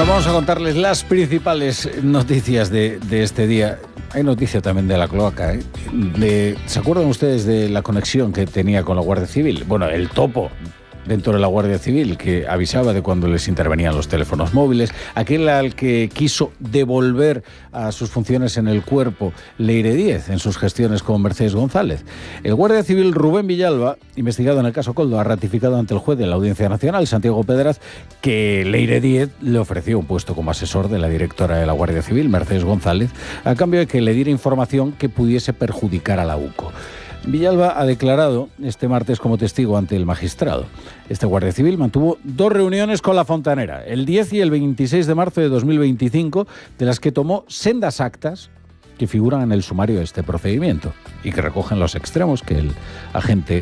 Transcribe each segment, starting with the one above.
Vamos a contarles las principales noticias de este día. Hay noticia también de la cloaca, ¿eh? ¿Se acuerdan ustedes de la conexión que tenía con la Guardia Civil? Bueno, el topo dentro de la Guardia Civil, que avisaba de cuando les intervenían los teléfonos móviles, aquel al que quiso devolver a sus funciones en el cuerpo Leire Díez en sus gestiones con Mercedes González. El Guardia Civil Rubén Villalba, investigado en el caso Koldo, ha ratificado ante el juez de la Audiencia Nacional, Santiago Pedraz, que Leire Díez le ofreció un puesto como asesor de la directora de la Guardia Civil, Mercedes González, a cambio de que le diera información que pudiese perjudicar a la UCO. Villalba ha declarado este martes como testigo ante el magistrado. Este Guardia Civil mantuvo 2 reuniones con la fontanera, el 10 y el 26 de marzo de 2025, de las que tomó sendas actas que figuran en el sumario de este procedimiento y que recogen los extremos que el agente,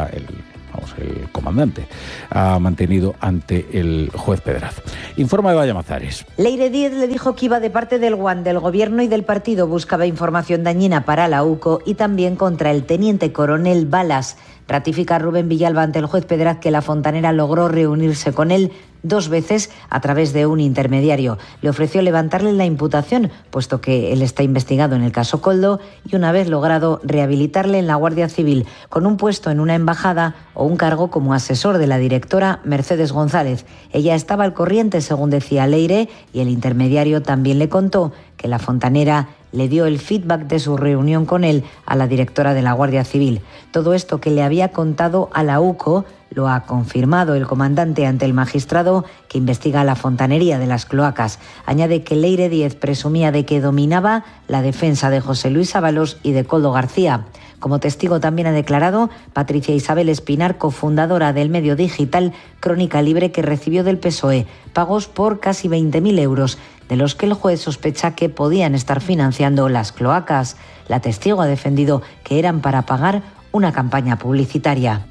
el comandante, ha mantenido ante el juez Pedraz. Informa de Vallamazares. Leire Díez le dijo que iba de parte del GUAN, del gobierno y del partido, buscaba información dañina para la UCO y también contra el teniente coronel Balas. Ratifica Rubén Villalba ante el juez Pedraz que la fontanera logró reunirse con él 2 veces a través de un intermediario. Le ofreció levantarle la imputación, puesto que él está investigado en el caso Koldo, y una vez logrado rehabilitarle en la Guardia Civil con un puesto en una embajada o un cargo como asesor de la directora Mercedes González. Ella estaba al corriente, según decía Leire, y el intermediario también le contó que la fontanera le dio el feedback de su reunión con él a la directora de la Guardia Civil. Todo esto que le había contado a la UCO lo ha confirmado el comandante ante el magistrado que investiga la fontanería de las cloacas. Añade que Leire Díez presumía de que dominaba la defensa de José Luis Ábalos y de Koldo García. Como testigo también ha declarado Patricia Isabel Espinar, cofundadora del medio digital Crónica Libre, que recibió del PSOE pagos por casi 20.000 euros, de los que el juez sospecha que podían estar financiando las cloacas. La testigo ha defendido que eran para pagar una campaña publicitaria.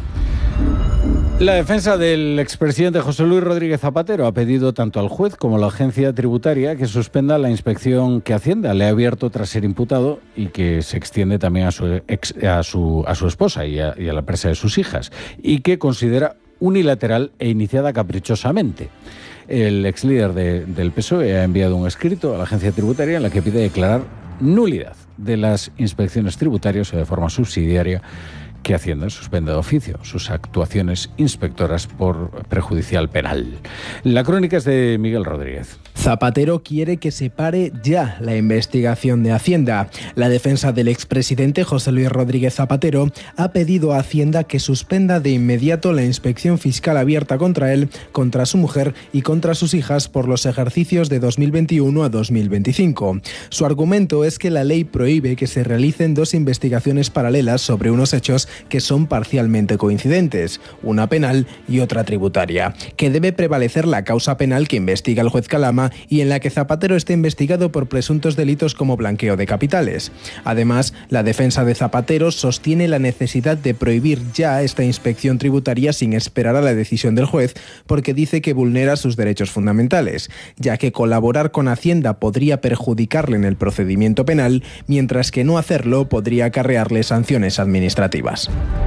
La defensa del expresidente José Luis Rodríguez Zapatero ha pedido tanto al juez como a la agencia tributaria que suspenda la inspección que Hacienda le ha abierto tras ser imputado y que se extiende también a su esposa y a la empresa de sus hijas, y que considera unilateral e iniciada caprichosamente. El ex líder del PSOE ha enviado un escrito a la agencia tributaria en la que pide declarar nulidad de las inspecciones tributarias o de forma subsidiaria que Hacienda suspende de oficio sus actuaciones inspectoras por perjudicial penal. La crónica es de Miguel Rodríguez. Zapatero quiere que se pare ya la investigación de Hacienda. La defensa del expresidente José Luis Rodríguez Zapatero ha pedido a Hacienda que suspenda de inmediato la inspección fiscal abierta contra él, contra su mujer y contra sus hijas por los ejercicios de 2021 a 2025. Su argumento es que la ley prohíbe que se realicen 2 investigaciones paralelas sobre unos hechos que son parcialmente coincidentes, una penal y otra tributaria, que debe prevalecer la causa penal que investiga el juez Calama y en la que Zapatero está investigado por presuntos delitos como blanqueo de capitales. Además, la defensa de Zapatero sostiene la necesidad de prohibir ya esta inspección tributaria sin esperar a la decisión del juez, porque dice que vulnera sus derechos fundamentales, ya que colaborar con Hacienda podría perjudicarle en el procedimiento penal, mientras que no hacerlo podría acarrearle sanciones administrativas.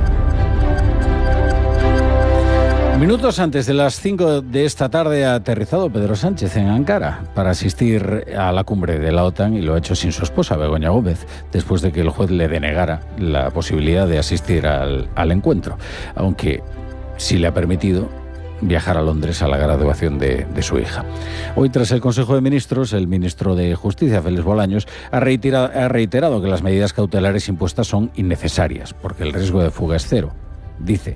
Minutos antes de las 5 de esta tarde ha aterrizado Pedro Sánchez en Ankara para asistir a la cumbre de la OTAN, y lo ha hecho sin su esposa, Begoña Gómez, después de que el juez le denegara la posibilidad de asistir al encuentro, aunque sí le ha permitido viajar a Londres a la graduación de su hija. Hoy, tras el Consejo de Ministros, el ministro de Justicia, Félix Bolaños, ha reiterado que las medidas cautelares impuestas son innecesarias, porque el riesgo de fuga es cero. Dice,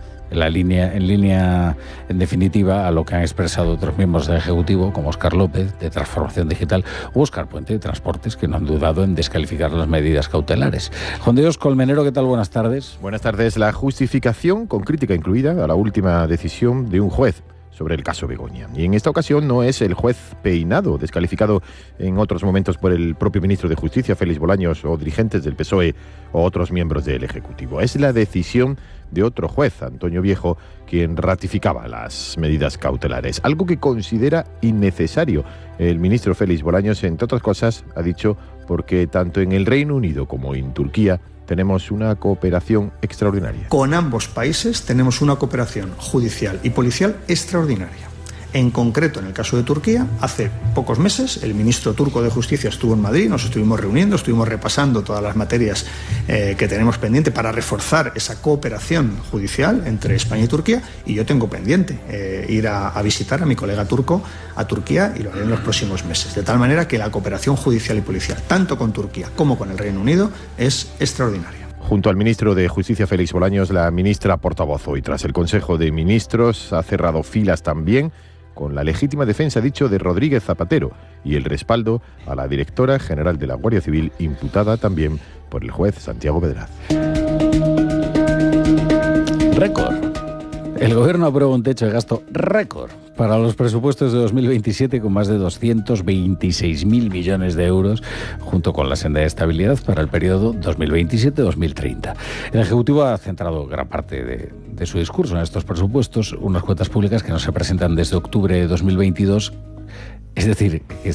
en definitiva, a lo que han expresado otros miembros del Ejecutivo, como Óscar López, de Transformación Digital, o Óscar Puente, de Transportes, que no han dudado en descalificar las medidas cautelares. Juan de Dios Colmenero, ¿qué tal? Buenas tardes. Buenas tardes. La justificación, con crítica incluida, a la última decisión de un juez sobre el caso Begoña. Y en esta ocasión no es el juez Peinado, descalificado en otros momentos por el propio ministro de Justicia, Félix Bolaños, o dirigentes del PSOE o otros miembros del Ejecutivo. Es la decisión de otro juez, Antonio Viejo, quien ratificaba las medidas cautelares, algo que considera innecesario. El ministro Félix Bolaños, entre otras cosas, ha dicho porque tanto en el Reino Unido como en Turquía tenemos una cooperación extraordinaria. Con ambos países tenemos una cooperación judicial y policial extraordinaria. En concreto, en el caso de Turquía, hace pocos meses el ministro turco de Justicia estuvo en Madrid, nos estuvimos reuniendo, estuvimos repasando todas las materias que tenemos pendiente para reforzar esa cooperación judicial entre España y Turquía, y yo tengo pendiente ir a visitar a mi colega turco a Turquía, y lo haré en los próximos meses. De tal manera que la cooperación judicial y policial, tanto con Turquía como con el Reino Unido, es extraordinaria. Junto al ministro de Justicia, Félix Bolaños, la ministra portavoz hoy, tras el Consejo de Ministros, ha cerrado filas también con la legítima defensa, dicho, de Rodríguez Zapatero y el respaldo a la directora general de la Guardia Civil, imputada también por el juez Santiago Pedraz. Récord. El Gobierno aprueba un techo de gasto récord para los presupuestos de 2027 con más de 226.000 millones de euros, junto con la senda de estabilidad para el periodo 2027-2030. El Ejecutivo ha centrado gran parte de su discurso en estos presupuestos, unas cuentas públicas que no se presentan desde octubre de 2022, es decir, que